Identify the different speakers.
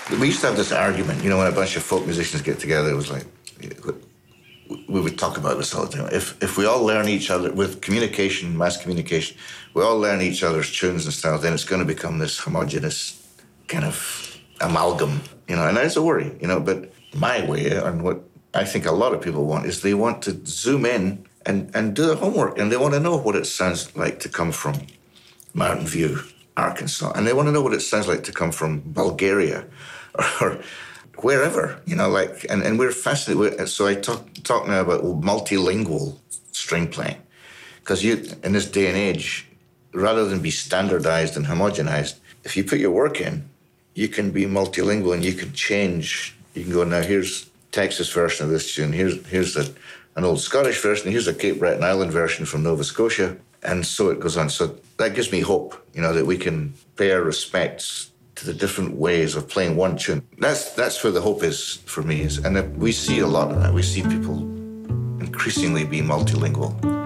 Speaker 1: We used to have this argument, when a bunch of folk musicians get together, it was like, we would talk about this all the time. If we all learn each other, with communication, mass communication, we all learn each other's tunes and styles, then it's going to become this homogenous kind of amalgam, and that's a worry, but my way, and what I think a lot of people want, is they want to zoom in and do the homework, and they want to know what it sounds like to come from Mountain View, Arkansas, and they want to know what it sounds like to come from Bulgaria or wherever, and we're fascinated. So I talk now about multilingual string playing, because in this day and age, rather than be standardized and homogenized, if you put your work in, you can be multilingual and you can change. You can go, now here's Texas version of this tune, here's an old Scottish version, here's a Cape Breton Island version from Nova Scotia, and so it goes on. So that gives me hope, that we can pay our respects to the different ways of playing one tune. That's where the hope is for me, and we see a lot of that. We see people increasingly be multilingual.